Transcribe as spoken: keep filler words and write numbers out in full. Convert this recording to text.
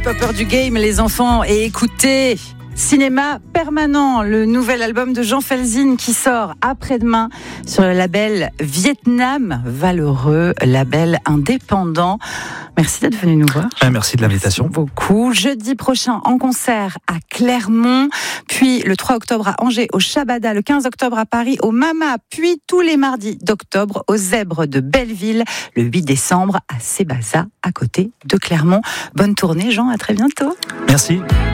Top Heure du Game, les enfants, et écoutez Cinéma Permanent, le nouvel album de Jean Felzine qui sort après-demain sur le label Vietnam Valeureux, label indépendant. Merci d'être venu nous voir. Ah, merci de l'invitation. Merci beaucoup. Jeudi prochain en concert à Clermont, puis le trois octobre à Angers au Shabada, le quinze octobre à Paris au Mama, puis tous les mardis d'octobre aux Zèbres de Belleville, le huit décembre à Sébaza à côté de Clermont. Bonne tournée Jean, à très bientôt. Merci.